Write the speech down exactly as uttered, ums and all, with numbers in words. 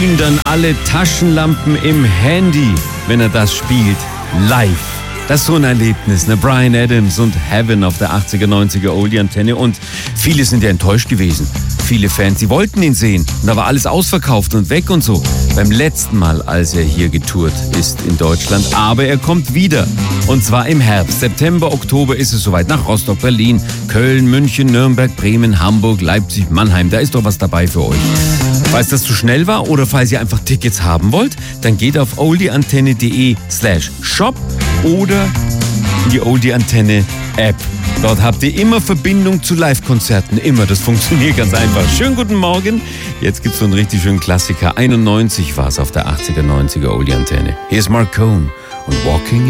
Dann alle Taschenlampen im Handy, wenn er das spielt, live. Das ist so ein Erlebnis, ne? Bryan Adams und Heaven auf der achtziger, neunziger Oldie-Antenne. Und viele sind ja enttäuscht gewesen. Viele Fans, die wollten ihn sehen. Und da war alles ausverkauft und weg und so. Beim letzten Mal, als er hier getourt ist in Deutschland. Aber er kommt wieder. Und zwar im Herbst. September, Oktober ist es soweit. Nach Rostock, Berlin, Köln, München, Nürnberg, Bremen, Hamburg, Leipzig, Mannheim. Da ist doch was dabei für euch. Falls das zu schnell war oder falls ihr einfach Tickets haben wollt, dann geht auf oldieantenne.de slash shop oder in die Oldie-Antenne App. Dort habt ihr immer Verbindung zu Live-Konzerten. Immer, das funktioniert ganz einfach. Schönen guten Morgen. Jetzt gibt's so einen richtig schönen Klassiker. einundneunzig war es auf der achtziger, neunziger Oldie-Antenne. Hier ist Mark Cohn und Walking